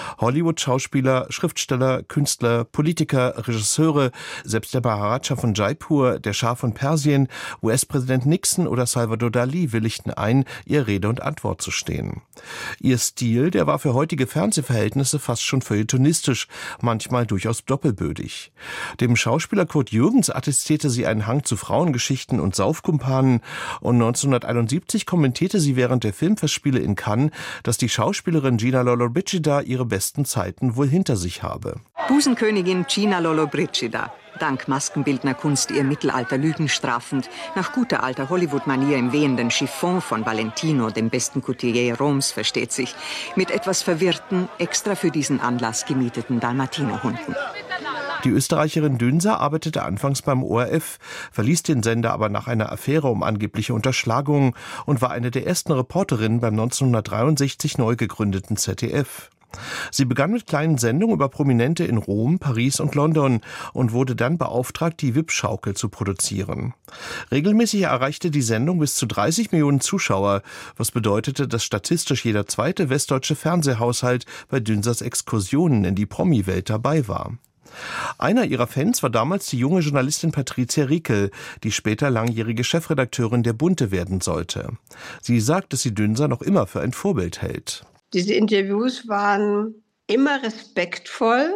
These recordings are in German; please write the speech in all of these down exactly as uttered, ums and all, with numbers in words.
Hollywood-Schauspieler, Schriftsteller, Künstler, Politiker, Regisseure, selbst der Maharaja von Jaipur, der Schah von Persien, U S-Präsident Nixon oder Salvador Dali willigten ein, ihr Rede und Antwort zu stehen. Ihr Stil, der war für heutige Fernsehverhältnisse fast schon feuilletonistisch, manchmal durchaus doppelbödig. Dem Schauspieler Kurt Jürgens attestierte sie einen Hang zu Frauengeschichten und Saufkumpanen und neunzehnhunderteinundsiebzig kommentierte sie während der Filmfestspiele in Cannes, dass die Schauspielerin Gina Lollobrigida ihre besten Zeiten wohl hinter sich habe. Busenkönigin Gina Lollobrigida. Dank Maskenbildnerkunst ihr Mittelalter lügenstrafend, nach guter alter Hollywood-Manier im wehenden Chiffon von Valentino, dem besten Couturier Roms, versteht sich, mit etwas verwirrten, extra für diesen Anlass gemieteten Dalmatinerhunden. Die Österreicherin Dünser arbeitete anfangs beim O R F, verließ den Sender aber nach einer Affäre um angebliche Unterschlagungen und war eine der ersten Reporterinnen beim neunzehnhundertdreiundsechzig neu gegründeten Z D F. Sie begann mit kleinen Sendungen über Prominente in Rom, Paris und London und wurde dann beauftragt, die V I P-Schaukel zu produzieren. Regelmäßig erreichte die Sendung bis zu dreißig Millionen Zuschauer, was bedeutete, dass statistisch jeder zweite westdeutsche Fernsehhaushalt bei Dünsers Exkursionen in die Promi-Welt dabei war. Einer ihrer Fans war damals die junge Journalistin Patricia Riekel, die später langjährige Chefredakteurin der Bunte werden sollte. Sie sagt, dass sie Dünser noch immer für ein Vorbild hält. Diese Interviews waren immer respektvoll,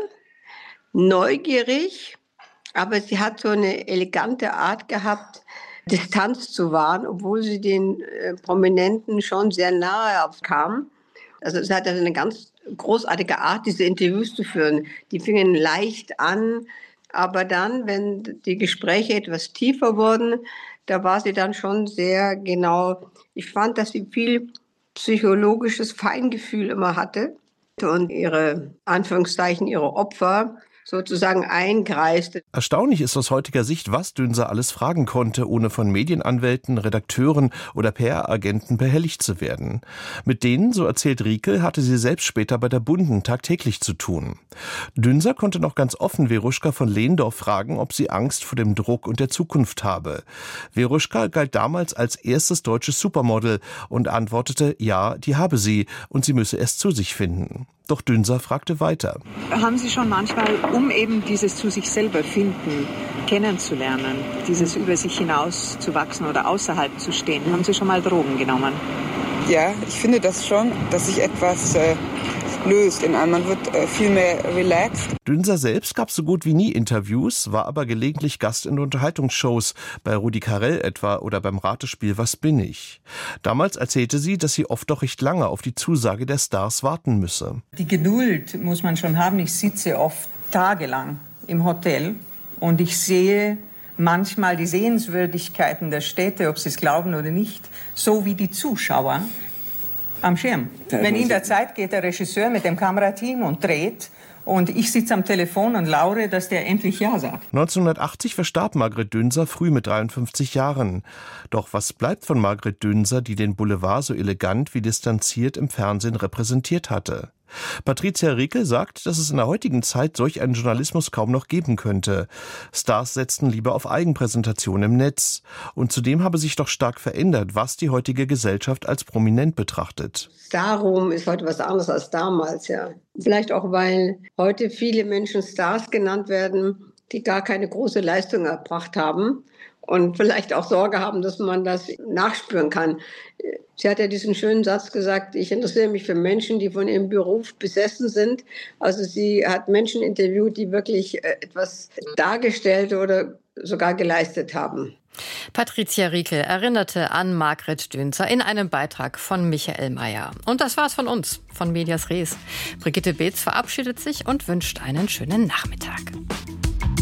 neugierig, aber sie hat so eine elegante Art gehabt, Distanz zu wahren, obwohl sie den äh, Prominenten schon sehr nahe aufkam. Also sie hatte eine ganz großartige Art, diese Interviews zu führen. Die fingen leicht an, aber dann, wenn die Gespräche etwas tiefer wurden, da war sie dann schon sehr genau. Ich fand, dass sie viel psychologisches Feingefühl immer hatte und ihre, Anführungszeichen, ihre Opfer sozusagen eingreiste. Erstaunlich ist aus heutiger Sicht, was Dünser alles fragen konnte, ohne von Medienanwälten, Redakteuren oder P R-Agenten behelligt zu werden. Mit denen, so erzählt Riekel, hatte sie selbst später bei der Bunden tagtäglich zu tun. Dünser konnte noch ganz offen Veruschka von Lehndorff fragen, ob sie Angst vor dem Druck und der Zukunft habe. Veruschka galt damals als erstes deutsches Supermodel und antwortete, ja, die habe sie und sie müsse es zu sich finden. Doch Dünser fragte weiter. Haben Sie schon manchmal, um eben dieses zu sich selber finden, kennenzulernen, dieses über sich hinaus zu wachsen oder außerhalb zu stehen, haben Sie schon mal Drogen genommen? Ja, ich finde das schon, dass sich etwas äh, löst in einem. Man wird äh, viel mehr relaxed. Dünser selbst gab so gut wie nie Interviews, war aber gelegentlich Gast in Unterhaltungsshows, bei Rudi Carrell etwa oder beim Ratespiel Was bin ich? Damals erzählte sie, dass sie oft doch recht lange auf die Zusage der Stars warten müsse. Die Geduld muss man schon haben. Ich sitze oft tagelang im Hotel und ich sehe manchmal die Sehenswürdigkeiten der Städte, ob Sie es glauben oder nicht, so wie die Zuschauer am Schirm. Wenn in der Zeit geht der Regisseur mit dem Kamerateam und dreht und ich sitze am Telefon und laure, dass der endlich Ja sagt. neunzehnhundertachtzig verstarb Margret Dünser früh mit dreiundfünfzig Jahren. Doch was bleibt von Margret Dünser, die den Boulevard so elegant wie distanziert im Fernsehen repräsentiert hatte? Patricia Riekel sagt, dass es in der heutigen Zeit solch einen Journalismus kaum noch geben könnte. Stars setzten lieber auf Eigenpräsentation im Netz. Und zudem habe sich doch stark verändert, was die heutige Gesellschaft als prominent betrachtet. Starruhm ist heute was anderes als damals, ja. Vielleicht auch, weil heute viele Menschen Stars genannt werden, die gar keine große Leistung erbracht haben. Und vielleicht auch Sorge haben, dass man das nachspüren kann. Sie hat ja diesen schönen Satz gesagt, ich interessiere mich für Menschen, die von ihrem Beruf besessen sind. Also sie hat Menschen interviewt, die wirklich etwas dargestellt oder sogar geleistet haben. Patricia Riekel erinnerte an Margret Dünser in einem Beitrag von Michael Mayer. Und das war's von uns, von Medias Res. Brigitte Beetz verabschiedet sich und wünscht einen schönen Nachmittag.